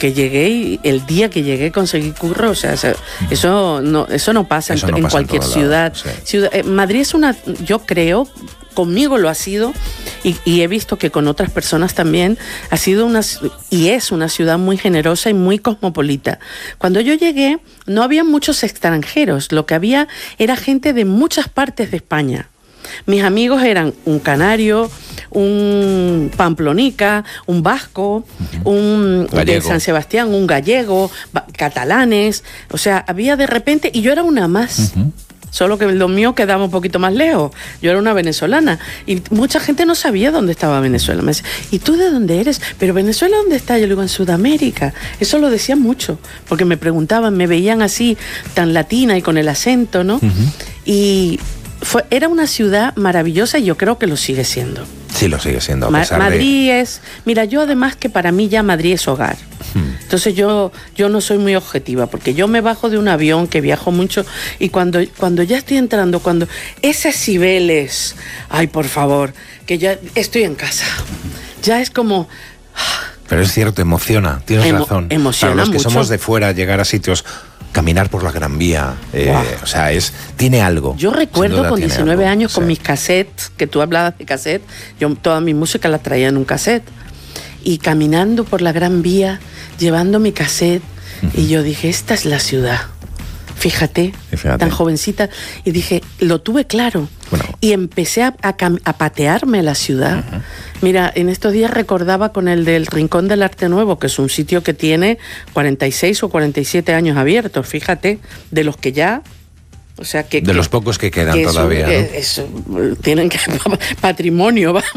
que llegué y el día que llegué conseguí curro, o sea, eso no pasa en cualquier ciudad. Madrid es yo creo, conmigo lo ha sido, y he visto que con otras personas también ha sido es una ciudad muy generosa y muy cosmopolita. Cuando yo llegué no había muchos extranjeros, lo que había era gente de muchas partes de España. Mis amigos eran un canario, un pamplonica, un vasco, un de San Sebastián, un gallego, catalanes, o sea, había de repente, y yo era una más. Solo que lo mío quedaba un poquito más lejos. Yo era una venezolana y mucha gente no sabía dónde estaba Venezuela. Me decía, ¿y tú de dónde eres? ¿Pero Venezuela dónde está? Yo le digo, en Sudamérica. Eso lo decían mucho, porque me preguntaban, me veían así, tan latina y con el acento, ¿no? Y era una ciudad maravillosa y yo creo que lo sigue siendo. Sí, lo sigue siendo. Madrid es... Mira, yo además que para mí ya Madrid es hogar. Entonces yo no soy muy objetiva, porque yo me bajo de un avión, que viajo mucho, y cuando ya estoy entrando, cuando ese Cibeles, ay, por favor, que ya estoy en casa. Ya es como... Pero es cierto, emociona, tienes razón. Emociona para los que mucho. Somos de fuera, llegar a sitios... Caminar por la Gran Vía, o sea, tiene algo. Yo recuerdo con 19 años con mis cassettes, que tú hablabas de cassette, yo toda mi música la traía en un cassette, y caminando por la Gran Vía, llevando mi cassette, y yo dije, esta es la ciudad. Fíjate, tan jovencita, y dije, lo tuve claro. Bueno. Y empecé a patearme la ciudad. Mira, en estos días recordaba con el del Rincón del Arte Nuevo, que es un sitio que tiene 46 o 47 años abiertos, fíjate, de los que ya... O sea, de los pocos que quedan todavía, ¿no? Tienen patrimonio, vamos.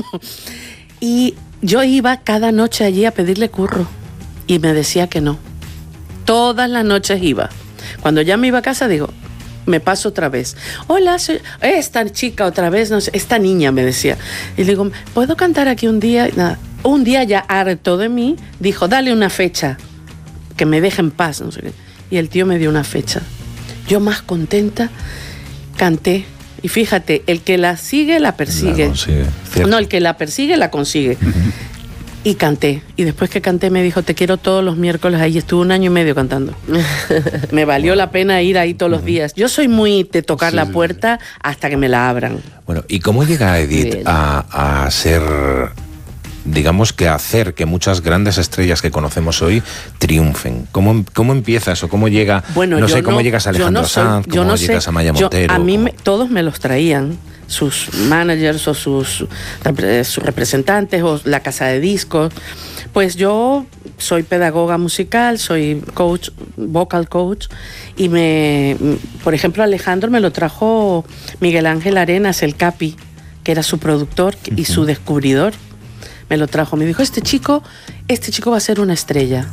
Y yo iba cada noche allí a pedirle curro, y me decía que no. Todas las noches iba. Cuando ya me iba a casa, digo, me paso otra vez. Hola, soy esta chica otra vez, no sé, esta niña, me decía. Y le digo, ¿puedo cantar aquí un día? Nada. Un día, ya harto de mí, dijo, dale una fecha, que me deje en paz, no sé qué. Y el tío me dio una fecha. Yo más contenta, canté. Y fíjate, el que la sigue, la persigue. La consigue, no, el que la persigue, la consigue. Y canté. Y después que canté me dijo, te quiero todos los miércoles ahí. Estuve 1 año y medio cantando. Me valió la pena ir ahí todos los días. Yo soy muy de tocar la puerta hasta que me la abran. Bueno, ¿y cómo llega Edith a ser, digamos, que hacer que muchas grandes estrellas que conocemos hoy triunfen? ¿Cómo empieza eso? ¿Cómo llega? Bueno, no sé, ¿cómo llegas a Alejandro Sanz? ¿Cómo llegas a Maya Montero? A mí todos me los traían. Sus managers o sus representantes o la casa de discos. Pues yo soy pedagoga musical, soy coach, vocal coach, y por ejemplo, Alejandro me lo trajo Miguel Ángel Arenas, el Capi, que era su productor y su descubridor. Me lo trajo, me dijo, este chico va a ser una estrella.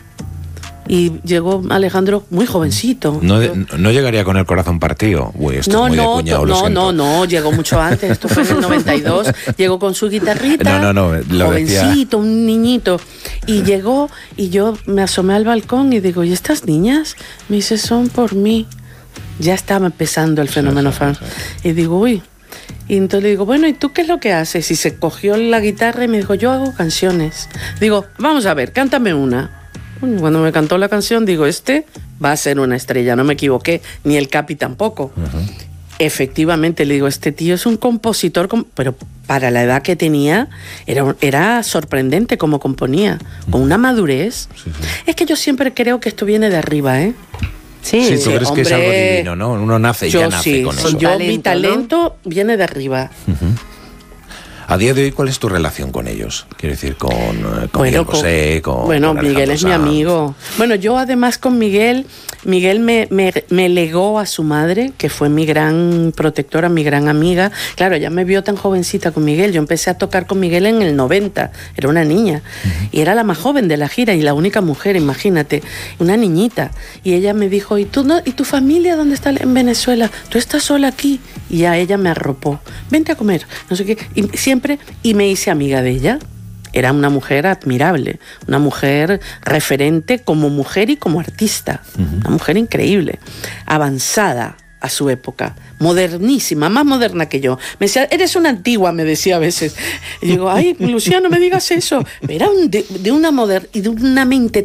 Y llegó Alejandro muy jovencito. No llegaría con el corazón partido. Uy, esto es muy de cuñado, no, llegó mucho antes. Esto fue en el 92. Llegó con su guitarrita. No, lo jovencito, decía. Un niñito. Y llegó y yo me asomé al balcón y digo, ¿y estas niñas? Me dice, son por mí. Ya estaba empezando el fenómeno fan. Y digo, uy. Y entonces le digo, bueno, ¿y tú qué es lo que haces? Y se cogió la guitarra y me dijo, yo hago canciones. Digo, vamos a ver, cántame una. Cuando me cantó la canción, digo, va a ser una estrella, no me equivoqué, ni el Capi tampoco. Efectivamente, le digo, este tío es un compositor, pero para la edad que tenía, era sorprendente cómo componía, con una madurez. Es que yo siempre creo que esto viene de arriba, ¿eh? Sí, tú crees que es algo divino, ¿no? Uno nace con eso. Mi talento viene de arriba. A día de hoy, ¿cuál es tu relación con ellos? Quiero decir, con Miguel Bosé, con Miguel es mi amigo. Bueno, yo además con Miguel me legó a su madre, que fue mi gran protectora, mi gran amiga. Claro, ella me vio tan jovencita con Miguel. Yo empecé a tocar con Miguel en el 90. Era una niña. Y era la más joven de la gira y la única mujer, imagínate. Una niñita. Y ella me dijo, ¿y tu familia dónde está en Venezuela? ¿Tú estás sola aquí? Y ya ella me arropó. Vente a comer. No sé qué. Y me hice amiga de ella. Era una mujer admirable, una mujer referente como mujer y como artista, una mujer increíble, avanzada a su época, modernísima, más moderna que yo. Me decía, eres una antigua, me decía a veces. Y digo, ay, Lucía, no me digas eso. Era de una mente